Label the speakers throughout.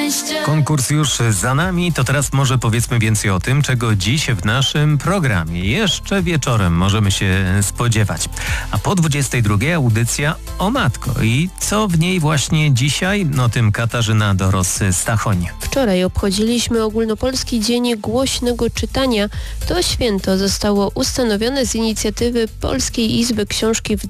Speaker 1: szczęście.
Speaker 2: Konkurs już za nami, to teraz może powiedzmy więcej o tym, czego dziś w naszym programie jeszcze wieczorem możemy się spodziewać. A po 22 audycja o matko. I co w niej właśnie dzisiaj? O tym Katarzyna Doros-Stachoń.
Speaker 3: Wczoraj obchodziliśmy Ogólnopolski Dzień Głośnego Czytania. To święto zostało ustanowione z inicjatywy Polskiej Izby Książki w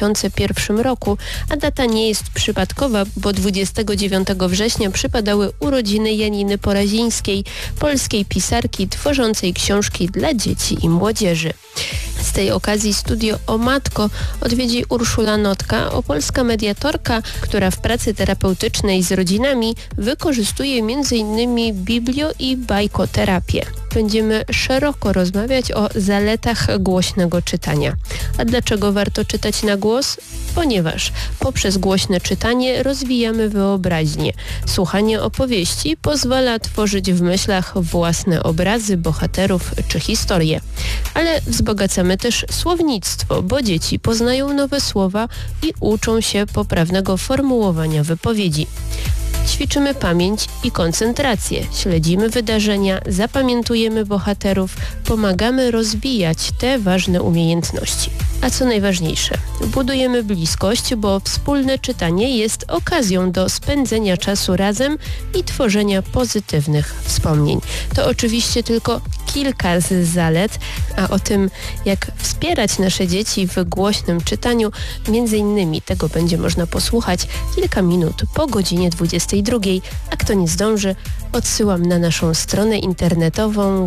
Speaker 3: 2001 roku, a data nie jest przypadkowa, bo 29 września przypadały urodziny Janiny Porazińskiej, polskiej pisarki tworzącej książki dla dzieci i młodzieży. Z tej okazji studio O Matko odwiedzi Urszula Notka, opolska mediatorka, która w pracy terapeutycznej z rodzinami wykorzystuje m.in. biblio- i bajkoterapię. Będziemy szeroko rozmawiać o zaletach głośnego czytania. A dlaczego warto czytać na głos? Ponieważ poprzez głośne czytanie rozwijamy wyobraźnię. Słuchanie opowieści pozwala tworzyć w myślach własne obrazy, bohaterów czy historie. Ale wzbogacamy też słownictwo, bo dzieci poznają nowe słowa i uczą się poprawnego formułowania wypowiedzi. Ćwiczymy pamięć i koncentrację, śledzimy wydarzenia, zapamiętujemy bohaterów, pomagamy rozwijać te ważne umiejętności. A co najważniejsze, budujemy bliskość, bo wspólne czytanie jest okazją do spędzenia czasu razem i tworzenia pozytywnych wspomnień. To oczywiście tylko kilka z zalet, a o tym, jak wspierać nasze dzieci w głośnym czytaniu, między innymi tego będzie można posłuchać kilka minut po godzinie 22, a kto nie zdąży, odsyłam na naszą stronę internetową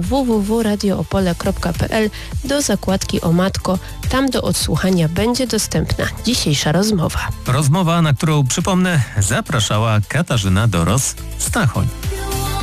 Speaker 3: www.radioopole.pl do zakładki O Matko. Tam do odsłuchania będzie dostępna dzisiejsza rozmowa.
Speaker 2: Rozmowa, na którą, przypomnę, zapraszała Katarzyna Doros-Stachoń.